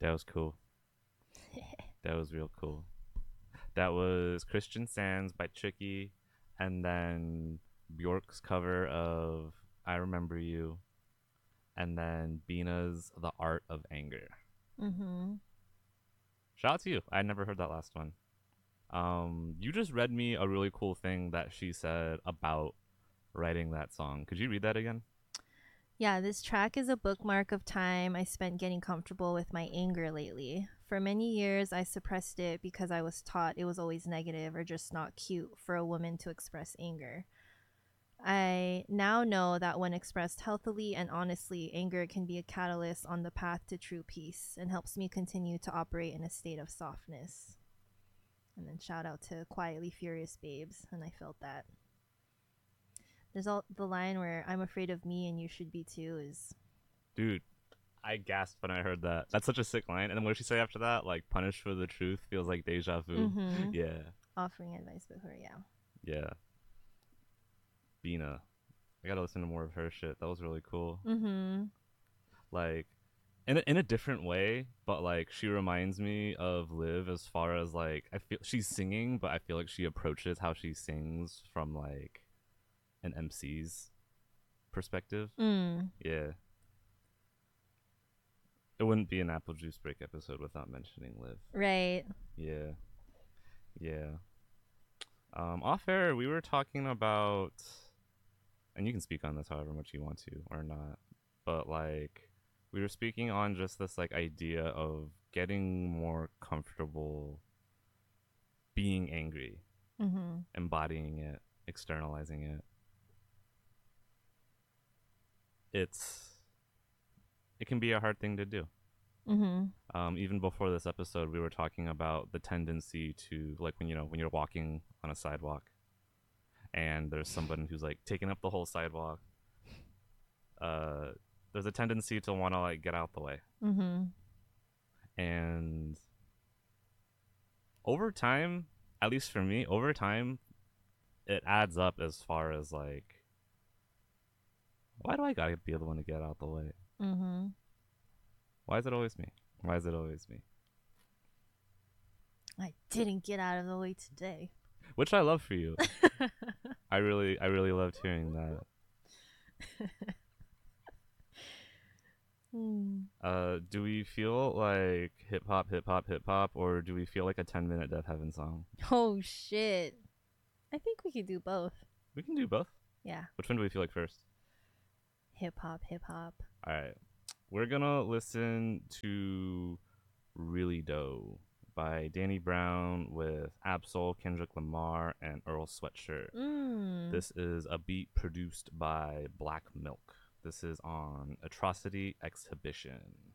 That was cool. That was real cool. That was Christian Sands by Tricky, and then Bjork's cover of I Remember You, and then Bina's The Art of Anger. Mm-hmm. Shout out to you. I never heard that last one. You just read me a really cool thing that she said about writing that song. Could you read that again? Yeah, this track is a bookmark of time I spent getting comfortable with my anger lately. For many years, I suppressed it because I was taught it was always negative or just not cute for a woman to express anger. I now know that when expressed healthily and honestly, anger can be a catalyst on the path to true peace and helps me continue to operate in a state of softness. And then shout out to Quietly Furious Babes, and I felt that. There's all the line where I'm afraid of me and you should be too is Dude, I gasped when I heard that. That's such a sick line. And then what did she say after that? Like, punished for the truth feels like deja vu. mm-hmm. Yeah, Offering advice before, yeah. yeah. Bina. I gotta listen to more of her shit. That was really cool. Mm-hmm. Like, in a different way, but like she reminds me of Liv as far as like I feel she's singing, but I feel like she approaches how she sings from like an MC's perspective. Mm. Yeah, it wouldn't be an Apple Juice Break episode without mentioning Liv. Right. Yeah, yeah. Off air, we were talking about, and you can speak on this however much you want to or not, but like we were speaking on just this like idea of getting more comfortable being angry, Mm-hmm. embodying it, externalizing it. It's it can be a hard thing to do. Mm-hmm. Even before this episode, we were talking about the tendency to like when you're walking on a sidewalk and there's someone who's like taking up the whole sidewalk. Uh, there's a tendency to want to like get out the way, Mm-hmm. and over time, at least for me, over time, it adds up as far as like, why do I gotta be the one to get out the way? Mm-hmm. Why is it always me? Why is it always me? I didn't get out of the way today. Which I love for you. I really loved hearing that. Hmm. Do we feel like hip hop, hip hop, hip hop, or do we feel like a 10-minute Death Heaven song? Oh shit. I think we could do both. We can do both. Yeah. Which one do we feel like first? Hip hop, hip hop. All right. We're gonna listen to Really Doe by Danny Brown with Absol, Kendrick Lamar, and Earl Sweatshirt. Mm. This is a beat produced by Black Milk. This is on Atrocity Exhibition.